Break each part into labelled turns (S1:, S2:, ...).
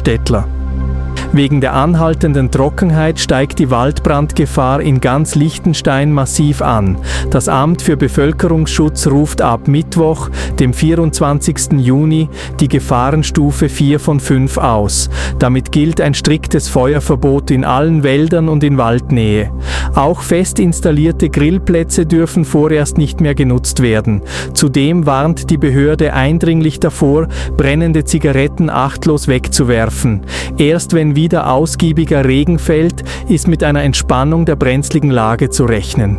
S1: Neustädtler. Wegen der anhaltenden Trockenheit steigt die Waldbrandgefahr in ganz Liechtenstein massiv an. Das Amt für Bevölkerungsschutz ruft ab Mittwoch, dem 24. Juni, die Gefahrenstufe 4 von 5 aus. Damit gilt ein striktes Feuerverbot in allen Wäldern und in Waldnähe. Auch fest installierte Grillplätze dürfen vorerst nicht mehr genutzt werden. Zudem warnt die Behörde eindringlich davor, brennende Zigaretten achtlos wegzuwerfen. Erst wenn wieder ausgiebiger Regen fällt, ist mit einer Entspannung der brenzligen Lage zu rechnen.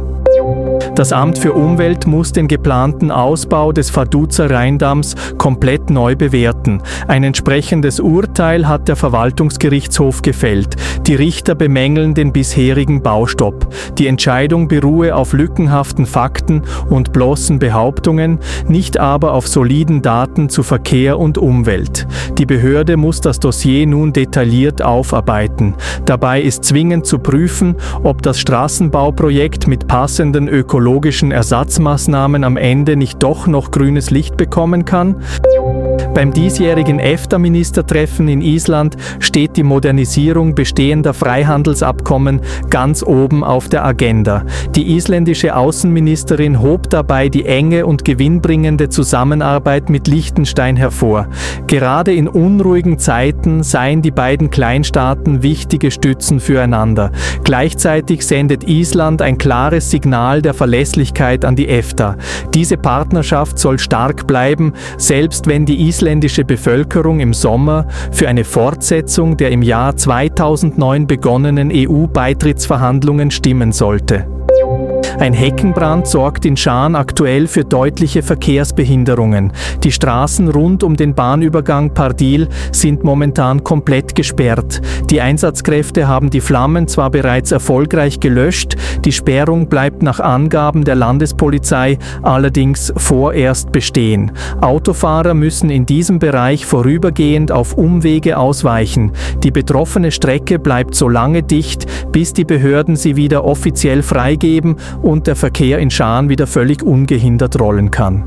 S1: Das Amt für Umwelt muss den geplanten Ausbau des Vaduzer Rheindamms komplett neu bewerten. Ein entsprechendes Urteil hat der Verwaltungsgerichtshof gefällt. Die Richter bemängeln den bisherigen Baustopp. Die Entscheidung beruhe auf lückenhaften Fakten und bloßen Behauptungen, nicht aber auf soliden Daten zu Verkehr und Umwelt. Die Behörde muss das Dossier nun detailliert aufarbeiten. Dabei ist zwingend zu prüfen, ob das Straßenbauprojekt mit passenden ökologischen Ersatzmaßnahmen am Ende nicht doch noch grünes Licht bekommen kann. Beim diesjährigen EFTA-Ministertreffen in Island steht die Modernisierung bestehender Freihandelsabkommen ganz oben auf der Agenda. Die isländische Außenministerin hob dabei die enge und gewinnbringende Zusammenarbeit mit Liechtenstein hervor. Gerade in unruhigen Zeiten seien die beiden Kleinstaaten wichtige Stützen füreinander. Gleichzeitig sendet Island ein klares Signal der Verlässlichkeit an die EFTA. Diese Partnerschaft soll stark bleiben, selbst wenn die isländische Bevölkerung im Sommer für eine Fortsetzung der im Jahr 2009 begonnenen EU-Beitrittsverhandlungen stimmen sollte. Ein Heckenbrand sorgt in Schaan aktuell für deutliche Verkehrsbehinderungen. Die Straßen rund um den Bahnübergang Pardil sind momentan komplett gesperrt. Die Einsatzkräfte haben die Flammen zwar bereits erfolgreich gelöscht, die Sperrung bleibt nach Angaben der Landespolizei allerdings vorerst bestehen. Autofahrer müssen in diesem Bereich vorübergehend auf Umwege ausweichen. Die betroffene Strecke bleibt so lange dicht, bis die Behörden sie wieder offiziell freigeben und der Verkehr in Schaan wieder völlig ungehindert rollen kann.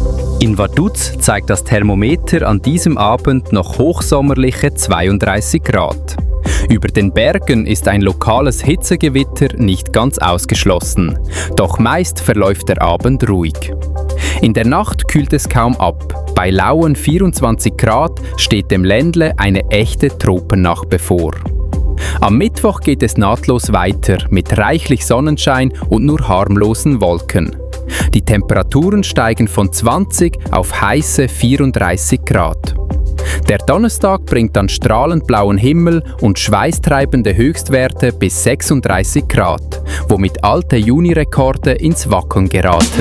S2: In Vaduz zeigt das Thermometer an diesem Abend noch hochsommerliche 32 Grad. Über den Bergen ist ein lokales Hitzegewitter nicht ganz ausgeschlossen, doch meist verläuft der Abend ruhig. In der Nacht kühlt es kaum ab. Bei lauen 24 Grad steht dem Ländle eine echte Tropennacht bevor. Am Mittwoch geht es nahtlos weiter mit reichlich Sonnenschein und nur harmlosen Wolken. Die Temperaturen steigen von 20 auf heiße 34 Grad. Der Donnerstag bringt dann strahlend blauen Himmel und schweißtreibende Höchstwerte bis 36 Grad, womit alte Junirekorde ins Wackeln geraten.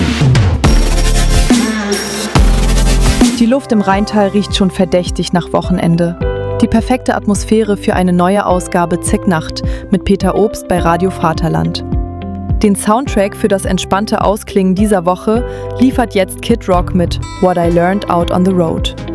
S3: Die Luft im Rheintal riecht schon verdächtig nach Wochenende. Die perfekte Atmosphäre für eine neue Ausgabe Zicknacht mit Peter Obst bei Radio Vaterland. Den Soundtrack für das entspannte Ausklingen dieser Woche liefert jetzt Kid Rock mit What I Learned Out on the Road.